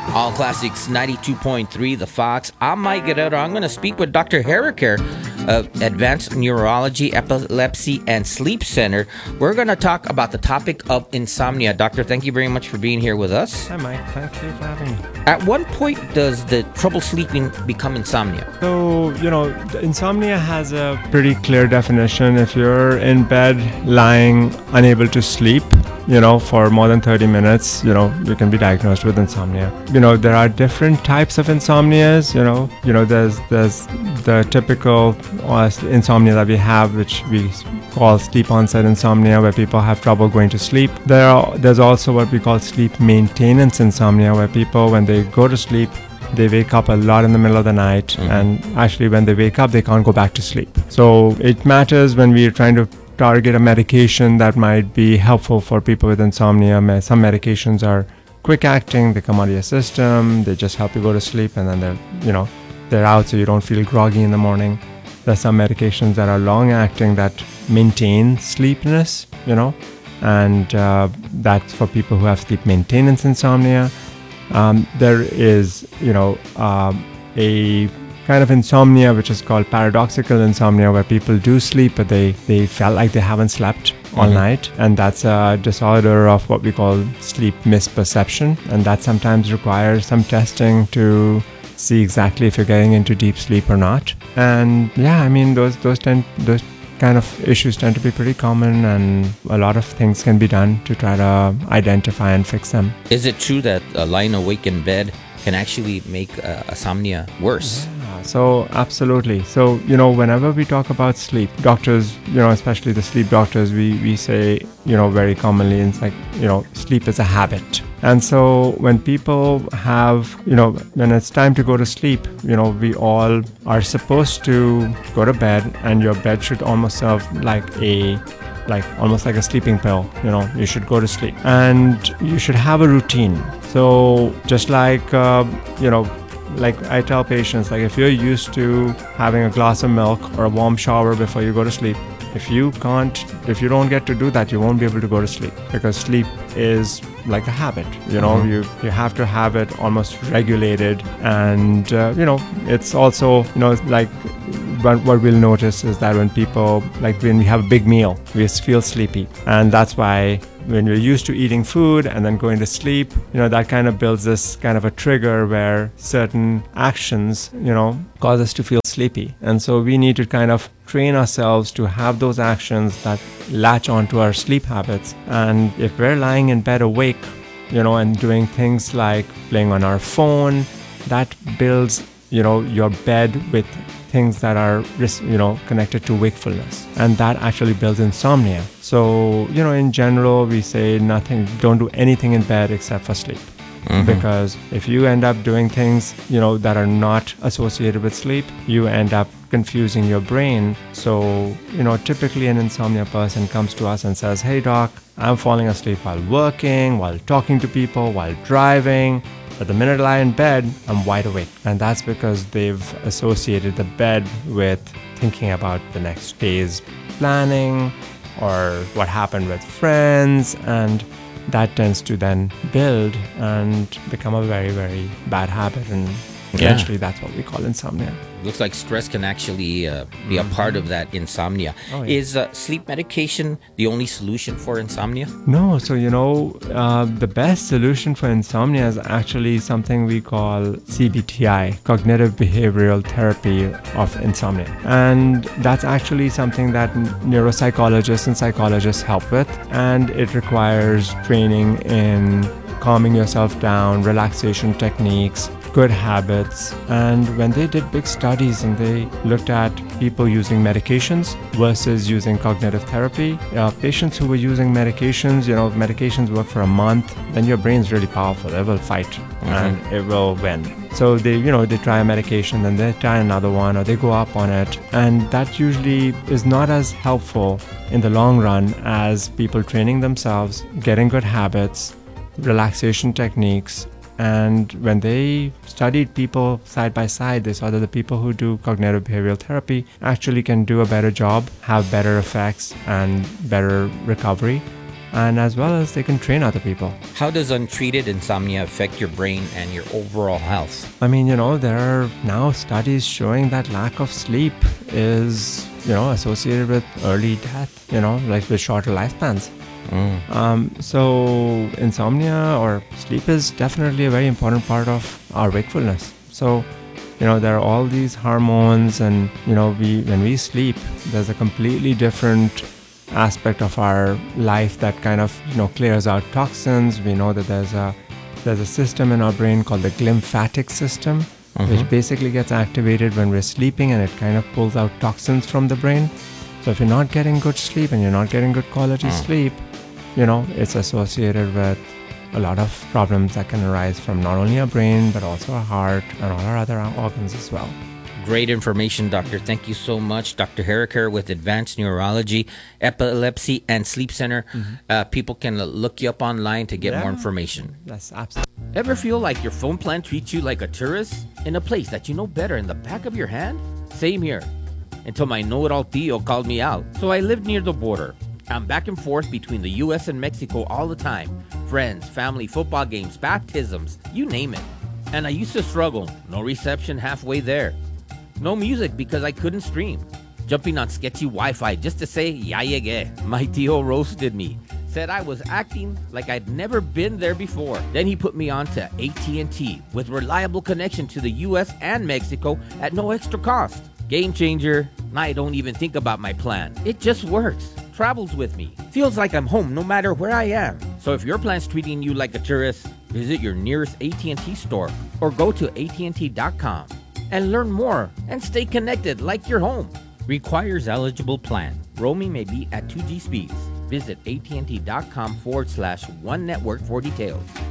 All Classics 92.3 The Fox. I'm Mike Guerrero. I'm going to speak with Dr. Herricker of Advanced Neurology, Epilepsy, and Sleep Center. We're going to talk about the topic of insomnia. Doctor, thank you very much for being here with us. Hi, Mike. Thank you for having me. At what point does the trouble sleeping become insomnia? So, insomnia has a pretty clear definition. If you're in bed, lying, unable to sleep, for more than 30 minutes, you can be diagnosed with insomnia. There are different types of insomnias, there's the typical insomnia that we have, which we call sleep onset insomnia, where people have trouble going to sleep. There's also what we call sleep maintenance insomnia, where people, when they go to sleep, they wake up a lot in the middle of the night, and actually when they wake up, they can't go back to sleep. So it matters when we're trying to target a medication that might be helpful for people with insomnia. Some medications are quick acting, they come out of your system, they just help you go to sleep, and then they're out so you don't feel groggy in the morning. There's some medications that are long acting that maintain sleepiness, and that's for people who have sleep maintenance insomnia. There is, a kind of insomnia which is called paradoxical insomnia, where people do sleep but they felt like they haven't slept all night, and that's a disorder of what we call sleep misperception, and that sometimes requires some testing to see exactly if you're getting into deep sleep or not. And those kind of issues tend to be pretty common, and a lot of things can be done to try to identify and fix them. Is it true that lying awake in bed can actually make insomnia worse? So absolutely. So, whenever we talk about sleep, doctors, especially the sleep doctors, we say, very commonly, it's like, sleep is a habit. And so when people have, when it's time to go to sleep, we all are supposed to go to bed, and your bed should almost serve almost like a sleeping pill. You should go to sleep, and you should have a routine. So just like I tell patients, if you're used to having a glass of milk or a warm shower before you go to sleep, if you don't get to do that, you won't be able to go to sleep, because sleep is like a habit. You have to have it almost regulated, and it's also what we'll notice is that when people, when we have a big meal, we feel sleepy, and that's why when we're used to eating food and then going to sleep, that kind of builds this kind of a trigger where certain actions, cause us to feel sleepy. And so we need to kind of train ourselves to have those actions that latch onto our sleep habits. And if we're lying in bed awake, and doing things like playing on our phone, that builds, your bed with things that are, connected to wakefulness, and that actually builds insomnia. So, in general, we say don't do anything in bed except for sleep. Because if you end up doing things, that are not associated with sleep, you end up confusing your brain. So, typically an insomnia person comes to us and says, "Hey doc, I'm falling asleep while working, while talking to people, while driving. But the minute I lie in bed, I'm wide awake." And that's because they've associated the bed with thinking about the next day's planning or what happened with friends, and that tends to then build and become a very, very bad habit, and eventually that's what we call insomnia. Looks like stress can actually be a part of that insomnia. Oh, yeah. Is sleep medication the only solution for insomnia? No. So, the best solution for insomnia is actually something we call CBTI, Cognitive Behavioral Therapy of Insomnia. And that's actually something that neuropsychologists and psychologists help with. And it requires training in calming yourself down, relaxation techniques, good habits. And when they did big studies and they looked at people using medications versus using cognitive therapy, patients who were using medications, medications work for a month, then your brain's really powerful. It will fight and it will win. So they try a medication, then they try another one, or they go up on it. And that usually is not as helpful in the long run as people training themselves, getting good habits, relaxation techniques. And when they studied people side by side, they saw that the people who do cognitive behavioral therapy actually can do a better job, have better effects and better recovery and as well as they can train other people. How does untreated insomnia affect your brain and your overall health? I mean, there are now studies showing that lack of sleep is, associated with early death, like with shorter lifespans. So insomnia or sleep is definitely a very important part of our wakefulness. So, there are all these hormones, and, when we sleep, there's a completely different aspect of our life that kind of, clears out toxins. We know that there's a system in our brain called the glymphatic system, which basically gets activated when we're sleeping, and it kind of pulls out toxins from the brain. So if you're not getting good sleep and you're not getting good quality sleep, it's associated with a lot of problems that can arise from not only our brain, but also our heart and all our other organs as well. Great information, Doctor. Thank you so much. Dr. Herriker with Advanced Neurology, Epilepsy, and Sleep Center. People can look you up online to get more information. That's absolutely. Ever feel like your phone plan treats you like a tourist in a place that you know better in the back of your hand? Same here. Until my know-it-all Theo called me out. So I lived near the border. I'm back and forth between the U.S. and Mexico all the time. Friends, family, football games, baptisms, you name it. And I used to struggle. No reception halfway there. No music because I couldn't stream. Jumping on sketchy Wi-Fi just to say, ya llegué. My Tio roasted me. Said I was acting like I'd never been there before. Then he put me on to AT&T with reliable connection to the U.S. and Mexico at no extra cost. Game changer. I don't even think about my plan. It just works. Travels with me. Feels like I'm home no matter where I am. So if your plan's treating you like a tourist, visit your nearest AT&T store or go to AT&T.com and learn more and stay connected like you're home. Requires eligible plan. Roaming may be at 2G speeds. Visit AT&T.com/One Network for details.